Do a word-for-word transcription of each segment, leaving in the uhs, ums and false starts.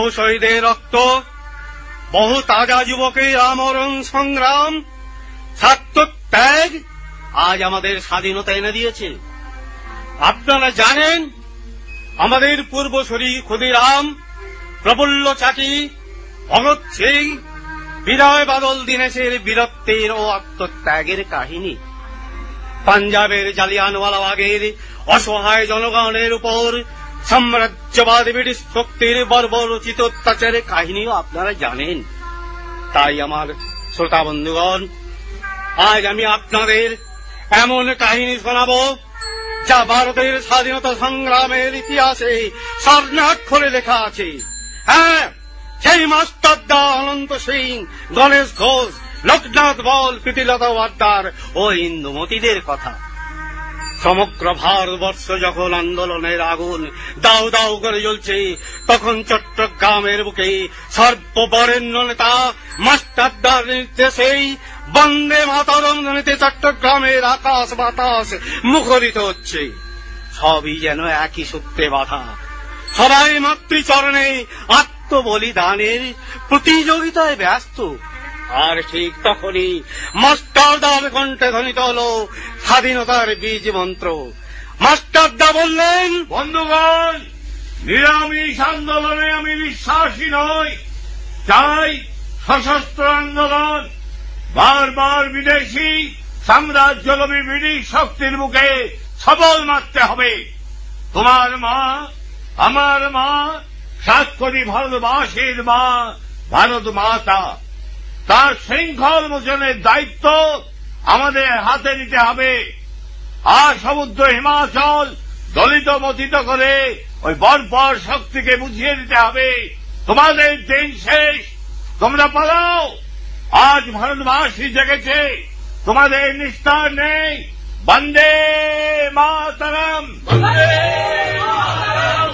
শহীদের রক্ত, বহু তাজা যুবকের আমরণ সংগ্রাম, ছাত্র ত্যাগ আজ আমাদের স্বাধীনতা এনে দিয়েছে। আপনারা জানেন, আমাদের পূর্বসূরি ক্ষুদিরাম, প্রফুল্ল চাকি, ভগৎ সিং, বিজয় বাদল দীনেশের বীরত্বের ও আত্মত্যাগের কাহিনী। পাঞ্জাবের জালিয়ানওয়ালাবাগের অসহায় জনগণের উপর সাম্রাজ্যবাদ ব্রিটিশ শক্তির বর্বরচিত অত্যাচারের কাহিনীও আপনারা জানেন। তাই আমার শ্রোতা বন্ধুগণ, আজ আমি আপনাদের এমন কাহিনী শোনাব যা ভারতের স্বাধীনতা সংগ্রামের ইতিহাসে স্বর্ণাক্ষরে লেখা আছে। হ্যাঁ, সেই মাস্টারদা অনন্ত সিং, গণেশ ঘোষ, লোকনাথ বল, প্রীতিলতা ওয়াদ্দার ও ইন্দুমতিদের কথা। সমগ্র ভারতবর্ষ যখন আন্দোলনের আগুন দাউ দাউ করে জ্বলছে, তখন চট্টগ্রামের বুকে সর্ববরেণ্য নেতা মাস্টারদার নির্দেশেই বন্দে মাতরম ধ্বনিতে চট্টগ্রামের আকাশ বাতাস মুখরিত হচ্ছে। সবই যেন একই সূত্রে বাঁধা, সবাই মাতৃচরণে আত্মবলিদানের প্রতিযোগিতায় ব্যস্ত। আর ঠিক তখনই মাস্টারদার কণ্ঠে ধ্বনিত হল স্বাধীনতার বীজ মন্ত্র। মাস্টারদা বললেন, বন্ধুগণ, নিরামিষ আন্দোলনে আমি বিশ্বাসী নই। চাই সশস্ত্র আন্দোলন। বারবার বিদেশি সাম্রাজ্যলোভী ব্রিটিশ শক্তির বুকে সবল মারতে হবে। তোমার মা, আমার মা, সাত কোটি ভারতবাসীর মা, ভারত মাতা, তার শৃঙ্খল মোচনের দায়িত্ব আমাদের হাতে নিতে হবে। আর সমুদ্র হিমাচল দলিত মথিত করে ওই বর্বর শক্তিকে বুঝিয়ে দিতে হবে, তোমাদের দিন শেষ, তোমরা পালাও। আজ ভারতবাসী জেগেছে, তোমাদের নিস্তার নেই। বন্দে মাতরম, বন্দে মাতরম।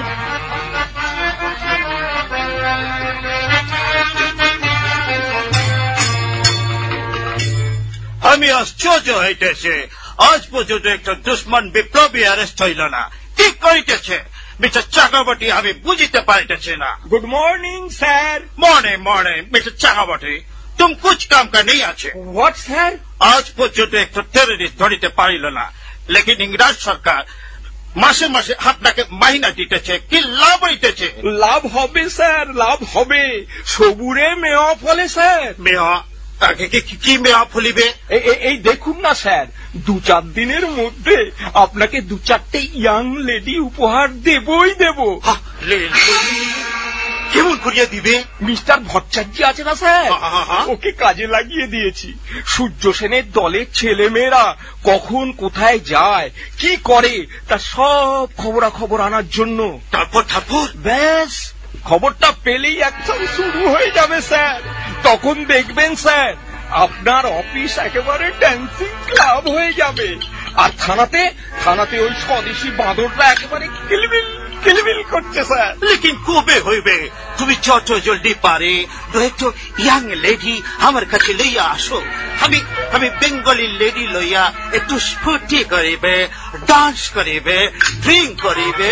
আমি আশ্চর্য হইতেছে, আজ পর্যন্ত একটা দুশ্মন বিপ্লবী অ্যারেস্ট হইল না। কি করিতেছে মিস্টার চক্রবর্তী, আমি বুঝিতে পারিতেছি না। Good morning sir. Morning morning mister Chakraborty, তুমি কুছ কাম কা নেই আছে। What sir? আজ পর্যন্ত একটা টেররিস্ট ধরিতে পারিল না, লেকিন ইংরেজ সরকার মাসে মাসে আপনাকে মাইনা দিতেছে। কি লাভ হইতেছে? লাভ হবে স্যার, লাভ হবে। সবুরে মেওয়া ফলে স্যার। মেয়া তাকে কি- কি মেয়া ফলিবে? এ- এ- এই দেখুন না স্যার, দু চার দিনের মধ্যে আপনাকে দু চারটে ইয়াং লেডি উপহার দেবই দেব। হা, লে, লে, কেমন করিয়া দিবে? মিস্টার ভট্টাচার্য আছে না স্যার, হা, হা, হা। ওকে কাজে লাগিয়ে দিয়েছি। সূর্য সেনের দলের ছেলেমেয়েরা কখন কোথায় যায়, কি করে, তা সব খবরাখবর আনার জন্য। তারপর তারপর ব্যাস, খবরটা পেলেই অ্যাকশন শুরু হয়ে যাবে স্যার। তখন দেখবেন স্যার, আপনার অফিস একেবারে ড্যান্সিং ক্লাব হয়ে যাবে। আর থানাতে থানাতে ওই স্বদেশী বাঁদররা একেবারে কিলবিল কিলবিল করছে স্যার। লেকিন কবে হইবে? তুমি যত জলদি পারে দু একটু ইয়াং লেডি আমার কাছে লইয়া আসো। আমি আমি বেঙ্গলি লেডি লইয়া একটু স্ফূর্তি করিবে, ডান্স করিবে, ড্রিঙ্ক করিবে।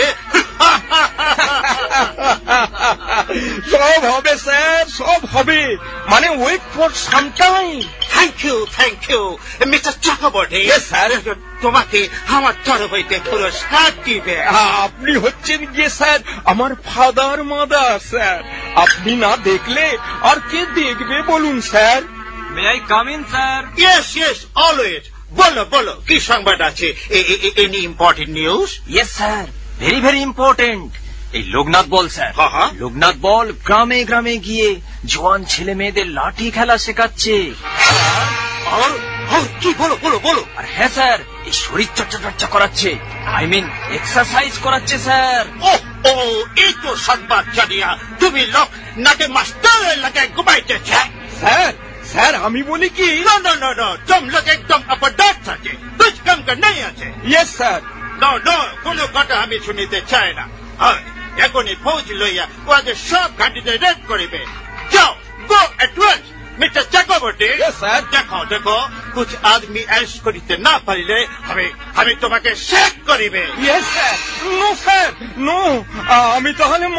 সব হবে স্যার, সব হবে। মানে wait for some time. Thank you thank you mister Chakraborty. Yes, sir. তোমাকে আমার তরফ হইতে পুরস্কার দিবে। আপনি হচ্ছেন গিয়ে স্যার আমার ফাদার মাদার স্যার। আপনি না দেখলে আর কে দেখবে বলুন sir? May I come in sir? Yes yes always. বলো বলো, কি সংবাদ আছে? Any important news? Yes sir, very very important. এই লোকনাথ বল স্যার, হ্যাঁ, হ্যাঁ। লোকনাথ বল গ্রামে গ্রামে গিয়ে জোয়ান ছেলে মেয়েদের লাঠি খেলা শেখাচ্ছে। আর আর কি বলো বলো বলো। আর হ্যাঁ স্যার, এই শরীর চর্চা চর্চা করাচ্ছে, আই মিন এক্সারসাইজ করাচ্ছে স্যার। ও ও এই তো সংবাদ জানিয়া তুমি লোক নাকে মাস্টার লাগে ঘুমাইতেছে। স্যার স্যার আমি বলি কি, নো নো নো নো, तुम लोग एकदम अपडाउट থাকে, कुछ काम का नहीं আছে। Yes sir. নো নো, কোনো কথা আমি শুনিতে চাই না। আর এখনই ফৌজ লইয়া ওদের সব ঘাটিতে রেড করিবে। যাও, গো at once. Mister Chakraborty, Yes, sir. দেখো দেখো, कुछ आदमी ऐश করিতে না পারিলে আমি আমি তোমাকে শেক করিবে। Yes sir. No sir, no. আমি তাহলে